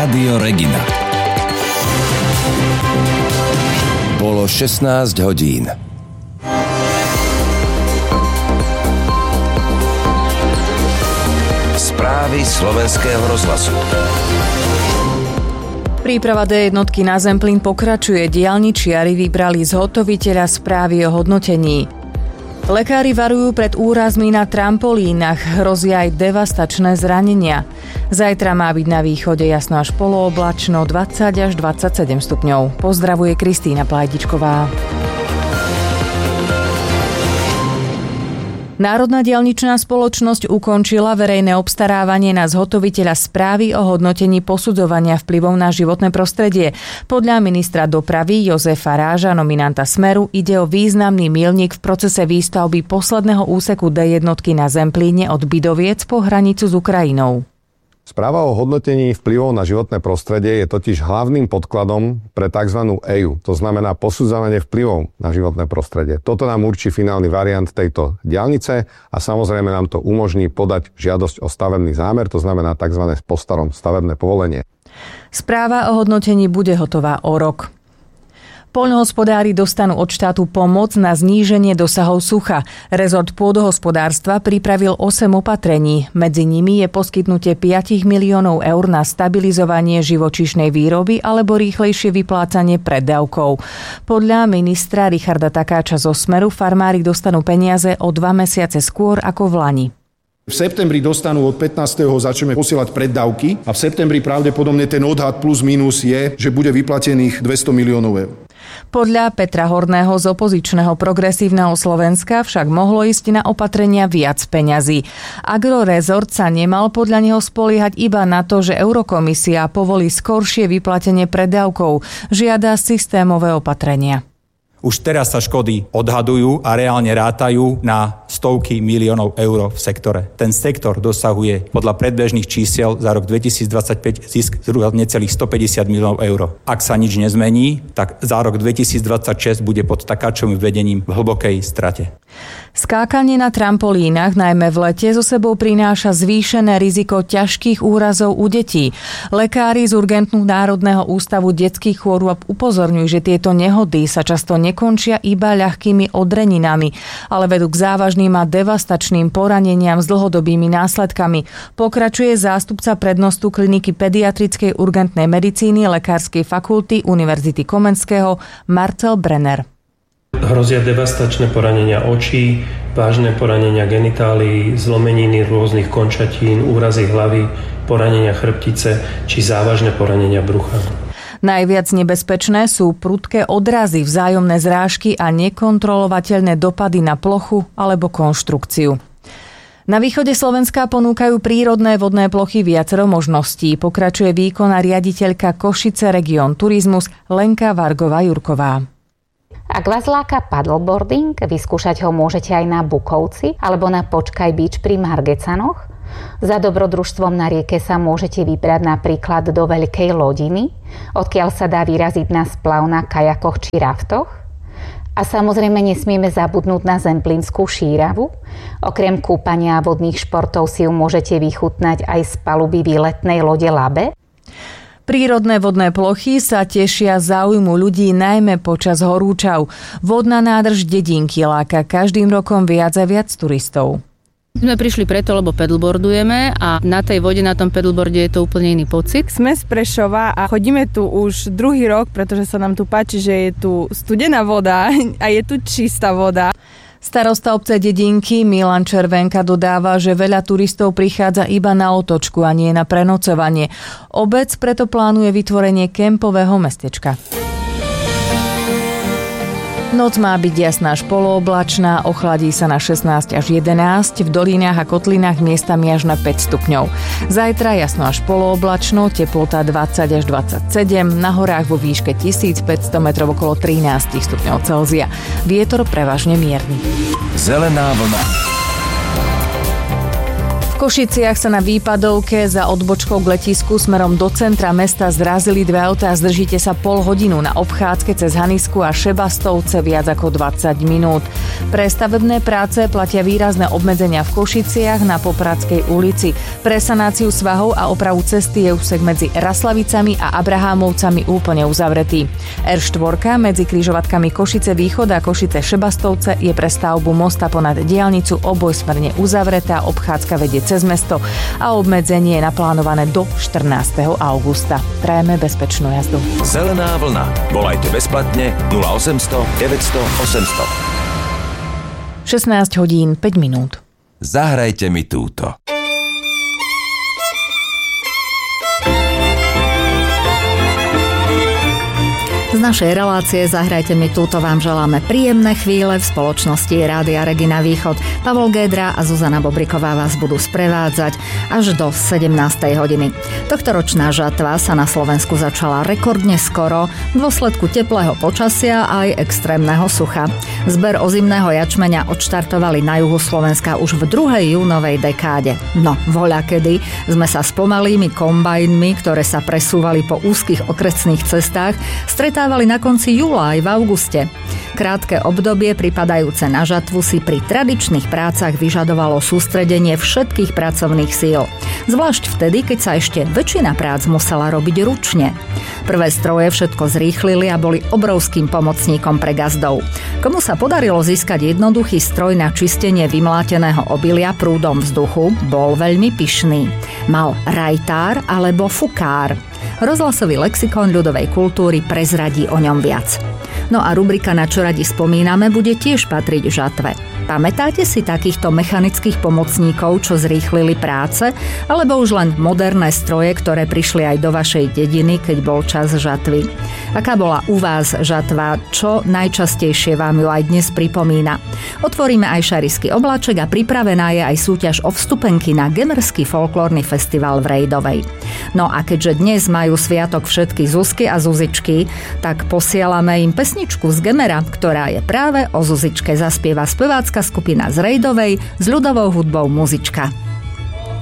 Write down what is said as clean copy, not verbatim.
Rádio Regina. Bolo 16 hodín. Správy slovenského rozhlasu. Príprava D1 na Zemplín pokračuje. Diaľničiari vybrali zhotoviteľa správy o hodnotení. Lekári varujú pred úrazmi na trampolínach, hrozia aj devastačné zranenia. Zajtra má byť na východe jasno až polooblačno, 20 až 27 stupňov. Pozdravuje Kristína Plajdičková. Národná diaľničná spoločnosť ukončila verejné obstarávanie na zhotoviteľa správy o hodnotení posudzovania vplyvov na životné prostredie. Podľa ministra dopravy Jozefa Ráža, nominanta Smeru, ide o významný míľnik v procese výstavby posledného úseku D1 na Zemplíne od Bidoviec po hranicu s Ukrajinou. Správa o hodnotení vplyvov na životné prostredie je totiž hlavným podkladom pre tzv. EIU, to znamená posudzovanie vplyvov na životné prostredie. Toto nám určí finálny variant tejto diaľnice a samozrejme nám to umožní podať žiadosť o stavebný zámer, to znamená tzv. Po starom stavebné povolenie. Správa o hodnotení bude hotová o rok. Poľnohospodári dostanú od štátu pomoc na zníženie dosahov sucha. Rezort pôdohospodárstva pripravil 8 opatrení. Medzi nimi je poskytnutie 5 miliónov eur na stabilizovanie živočíšnej výroby alebo rýchlejšie vyplácanie preddavkov. Podľa ministra Richarda Takáča zo Smeru farmári dostanú peniaze o 2 mesiace skôr ako v lani. V septembri dostanú od 15. začneme posielať preddavky a v septembri pravdepodobne ten odhad plus minus je, že bude vyplatených 200 miliónov eur. Podľa Petra Horného z opozičného Progresívneho Slovenska však mohlo ísť na opatrenia viac peňazí. Agrorezort sa nemal podľa neho spoliehať iba na to, že Eurokomisia povolí skoršie vyplatenie preddavkov. Žiada systémové opatrenia. Už teraz sa škody odhadujú a reálne rátajú na stovky miliónov eur v sektore. Ten sektor dosahuje podľa predbežných čísiel za rok 2025 zisk zhruba necelých 150 miliónov eur. Ak sa nič nezmení, tak za rok 2026 bude pod Takáčovým vedením v hlbokej strate. Skákanie na trampolínach, najmä v lete, so sebou prináša zvýšené riziko ťažkých úrazov u detí. Lekári z Urgentného národného ústavu detských chorôb upozorňujú, že tieto nehody sa často nekončia iba ľahkými odreninami, ale vedú k závažným a devastačným poraneniam s dlhodobými následkami. Pokračuje zástupca prednostu kliniky pediatrickej urgentnej medicíny Lekárskej fakulty Univerzity Komenského Marcel Brenner. Hrozia devastačné poranenia očí, vážne poranenia genitálií, zlomeniny rôznych končatín, úrazy hlavy, poranenia chrbtice či závažné poranenia brucha. Najviac nebezpečné sú prudké odrazy, vzájomné zrážky a nekontrolovateľné dopady na plochu alebo konštrukciu. Na východe Slovenska ponúkajú prírodné vodné plochy viacero možností. Pokračuje výkonná riaditeľka Košice Region Turizmus Lenka Vargová-Jurková. Ak vás láka paddleboarding, vyskúšať ho môžete aj na Bukovci alebo na Počkaj Beach pri Margecanoch. Za dobrodružstvom na rieke sa môžete vybrať napríklad do Veľkej Lodiny, odkiaľ sa dá vyraziť na splav na kajakoch či raftoch. A samozrejme nesmieme zabudnúť na Zemplínsku šíravu. Okrem kúpania a vodných športov si ju môžete vychutnať aj z paluby výletnej lode Labe. Prírodné vodné plochy sa tešia záujmu ľudí najmä počas horúčav. Vodná nádrž Dedinky láka každým rokom viac a viac turistov. Sme prišli preto, lebo paddleboardujeme a na tej vode, na tom paddleboarde je to úplne iný pocit. Sme z Prešova a chodíme tu už druhý rok, pretože sa nám tu páči, že je tu studená voda a je tu čistá voda. Starosta obce Dedinky Milan Červenka dodáva, že veľa turistov prichádza iba na otočku a nie na prenocovanie. Obec preto plánuje vytvorenie kempového mestečka. Noc má byť jasná až polooblačná, ochladí sa na 16 až 11, v dolínach a kotlinách miestami až na 5 stupňov. Zajtra jasno až polooblačno, teplota 20 až 27, na horách vo výške 1500 metrov okolo 13 stupňov Celzia. Vietor prevažne mierny. Zelená vlna. V Košiciach sa na výpadovke za odbočkou k letisku smerom do centra mesta zrazili dve autá. Zdržíte sa pol hodinu na obchádzke cez Hanisku a Šebastovce viac ako 20 minút. Pre stavebné práce platia výrazné obmedzenia v Košiciach na Popradskej ulici. Pre sanáciu svahov a opravu cesty je úsek medzi Raslavicami a Abrahámovcami úplne uzavretý. R4 medzi križovatkami Košice Východ a Košice Šebastovce je pre stavbu mosta ponad diaľnicu obojsmerne uzavretá, obchádzka vedie cez mesto a obmedzenie je naplánované do 14. augusta. Prajeme bezpečnú jazdu. Zelená vlna. Volajte bezplatne 0800 900 800. 16 hodín 5 minút. Zahrajte mi túto. Z našej relácie Zahrajte mi túto vám želáme príjemné chvíle v spoločnosti Rádia Regina Východ. Pavol Gédra a Zuzana Bobriková vás budú sprevádzať až do 17. hodiny. Tohtoročná žatva sa na Slovensku začala rekordne skoro v dôsledku teplého počasia a aj extrémneho sucha. Zber ozimného jačmeňa odštartovali na juhu Slovenska už v 2. júnovej dekáde. No, voľakedy sme sa s pomalými kombajnmi, ktoré sa presúvali po úzkych okresných cestách, stretávali na konci júla aj v auguste. Krátke obdobie pripadajúce na žatvu si pri tradičných prácach vyžadovalo sústredenie všetkých pracovných síl. Zvlášť vtedy, keď sa ešte väčšina prác musela robiť ručne. Prvé stroje všetko zrýchlili a boli obrovským pomocníkom pre gazdov. Komu sa podarilo získať jednoduchý stroj na čistenie vymláteného obilia prúdom vzduchu, bol veľmi pyšný. Mal rajtár alebo fukár. Rozhlasový lexikon ľudovej kultúry prezradí o ňom viac. No a rubrika Na čo radi spomíname bude tiež patriť žatve. Pamätáte si takýchto mechanických pomocníkov, čo zrýchlili práce, alebo už len moderné stroje, ktoré prišli aj do vašej dediny, keď bol čas žatvy? Aká bola u vás žatva? Čo najčastejšie vám ju aj dnes pripomína? Otvoríme aj šarišský obláček a pripravená je aj súťaž o vstupenky na Gemerský folklórny festival v Rejdovej. No a keďže dnes majú sviatok všetky Zuzky a Zuzičky, tak posielame im pesničku z Gemera, ktorá je práve o Zuzičke. Zaspieva spevácka skupina z Rejdovej s ľudovou hudbou Muzička.